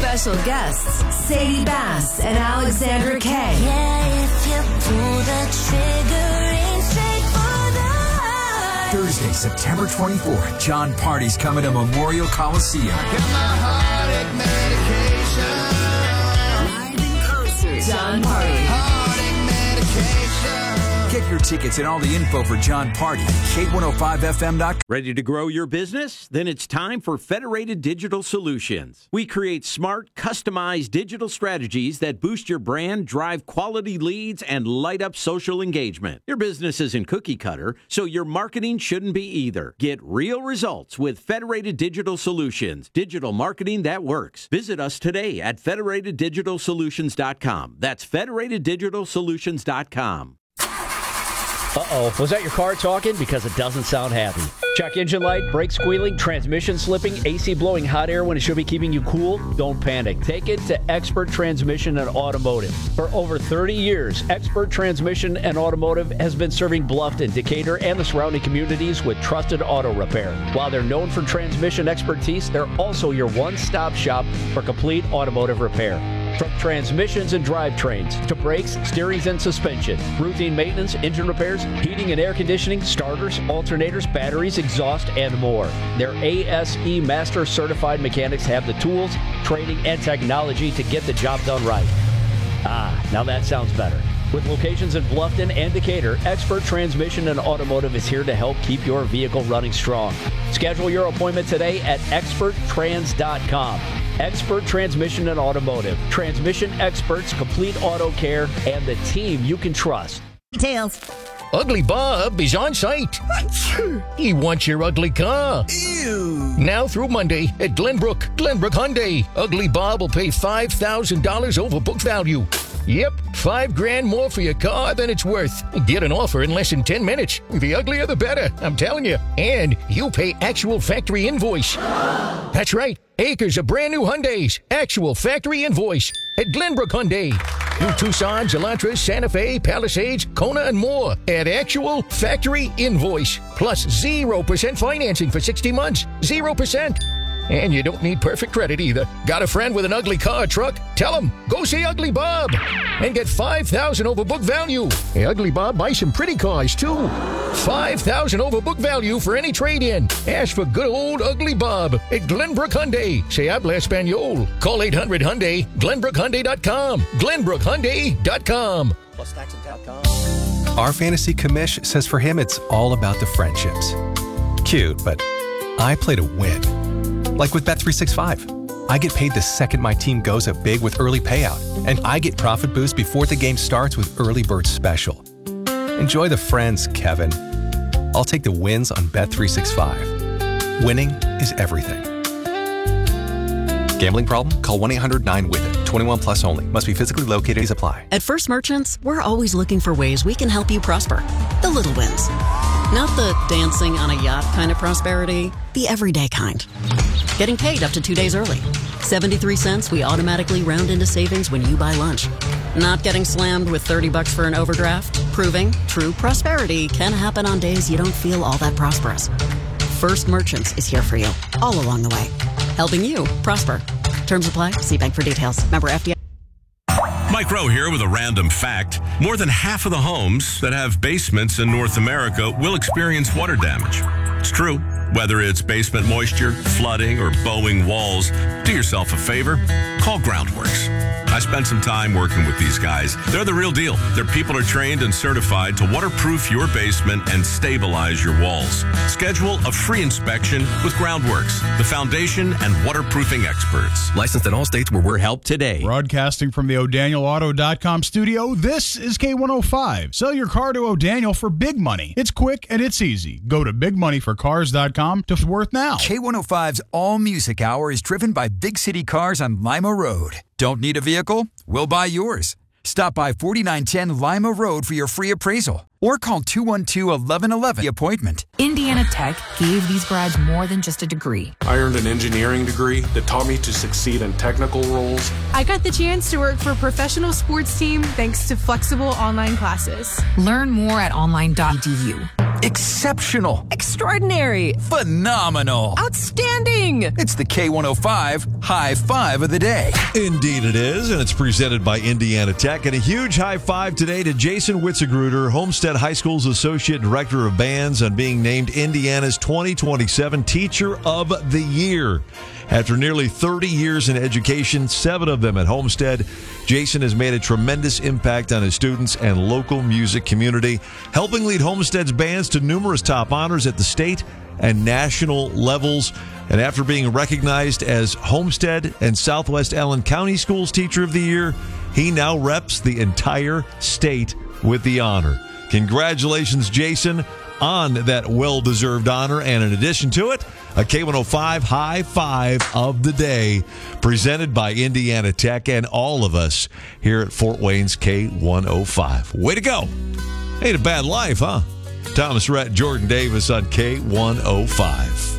special guests, Sadie Bass and Alexandra Kay. Yeah, if you pull the trigger, aim straight for the heart. Thursday, September 24th, John Party's coming to Memorial Coliseum. Got my heartache medication. Live in concert, John Party. Heartache medication. Get your tickets and all the info for John Party at K105FM.com. Ready to grow your business? Then it's time for Federated Digital Solutions. We create smart, customized digital strategies that boost your brand, drive quality leads, and light up social engagement. Your business isn't cookie cutter, so your marketing shouldn't be either. Get real results with Federated Digital Solutions. Digital marketing that works. Visit us today at federateddigitalsolutions.com. That's federateddigitalsolutions.com. Uh-oh, was that your car talking? Because it doesn't sound happy. Check engine light, brake squealing, transmission slipping, AC blowing hot air when it should be keeping you cool? Don't panic. Take it to Expert Transmission and Automotive. For over 30 years, Expert Transmission and Automotive has been serving Bluffton, Decatur, and the surrounding communities with trusted auto repair. While they're known for transmission expertise, they're also your one-stop shop for complete automotive repair. From transmissions and drivetrains to brakes, steerings, and suspension, routine maintenance, engine repairs, heating and air conditioning, starters, alternators, batteries, exhaust, and more. Their ASE Master Certified mechanics have the tools, training, and technology to get the job done right. Ah, now that sounds better. With locations in Bluffton and Decatur, Expert Transmission and Automotive is here to help keep your vehicle running strong. Schedule your appointment today at experttrans.com. Expert Transmission and Automotive. Transmission experts, complete auto care, and the team you can trust. Details. Ugly Bob is on site. He wants your ugly car. Ew. Now through Monday at Glenbrook Hyundai. Ugly Bob will pay $5,000 over book value. Yep, $5,000 more for your car than it's worth. Get an offer in less than 10 minutes. The uglier the better, I'm telling you. And you pay actual factory invoice. That's right, acres of brand new Hyundais. Actual factory invoice at Glenbrook Hyundai. New Tucsons, Elantras, Santa Fe, Palisades, Kona, and more at actual factory invoice. Plus 0% financing for 60 months. 0%. And you don't need perfect credit either. Got a friend with an ugly car or truck? Tell him, go see Ugly Bob and get $5,000 over book value. Hey, Ugly Bob buys some pretty cars, too. $5,000 over book value for any trade-in. Ask for good old Ugly Bob at Glenbrook Hyundai. Se habla Espanol. Call 800-HYUNDAI, GlenbrookHyundai.com. GlenbrookHyundai.com. Plus tax.com. Our fantasy commish says for him it's all about the friendships. Cute, but I play to win. Like with Bet365. I get paid the second my team goes up big with early payout, and I get profit boost before the game starts with Early Bird Special. Enjoy the friends, Kevin. I'll take the wins on Bet365. Winning is everything. Gambling problem? Call 1-800-9-WITH-IT. 21 plus only. Must be physically located. Please apply. At First Merchants, we're always looking for ways we can help you prosper. The little wins. Not the dancing on a yacht kind of prosperity, the everyday kind. Getting paid up to 2 days early. 73 cents we automatically round into savings when you buy lunch. Not getting slammed with $30 for an overdraft. Proving true prosperity can happen on days you don't feel all that prosperous. First Merchants is here for you, all along the way. Helping you prosper. Terms apply. See bank for details. Member FDIC. Mike Rowe here with a random fact. More than half of the homes that have basements in North America will experience water damage. It's true. Whether it's basement moisture, flooding, or bowing walls, do yourself a favor. Call Groundworks. I spent some time working with these guys. They're the real deal. Their people are trained and certified to waterproof your basement and stabilize your walls. Schedule a free inspection with Groundworks, the foundation and waterproofing experts. Licensed in all states where we're helped today. Broadcasting from the ODanielAuto.com studio, this is K105. Sell your car to O'Daniel for big money. It's quick and it's easy. Go to bigmoneyforcars.com to Worth now. K105's All Music Hour is driven by Big City Cars on Lima Road. Don't need a vehicle? We'll buy yours. Stop by 4910 Lima Road for your free appraisal or call 212-1111 appointment. Indiana Tech gave these grads more than just a degree. I earned an engineering degree that taught me to succeed in technical roles. I got the chance to work for a professional sports team thanks to flexible online classes. Learn more at online.edu. Exceptional. Extraordinary. Phenomenal. Outstanding. It's the K105 High Five of the Day. Indeed it is, and it's presented by Indiana Tech. And a huge high five today to Jason Witzegruder, Homestead High School's Associate Director of Bands, on being named Indiana's 2027 Teacher of the Year. After nearly 30 years in education, 7 of them at Homestead, Jason has made a tremendous impact on his students and local music community, helping lead Homestead's bands to numerous top honors at the state and national levels. And after being recognized as Homestead and Southwest Allen County Schools Teacher of the Year, he now reps the entire state with the honor. Congratulations, Jason, on that well-deserved honor. And in addition to it, a K105 High Five of the Day presented by Indiana Tech and all of us here at Fort Wayne's K105. Way to go. Ain't a bad life, huh? Thomas Rhett, Jordan Davis on K105.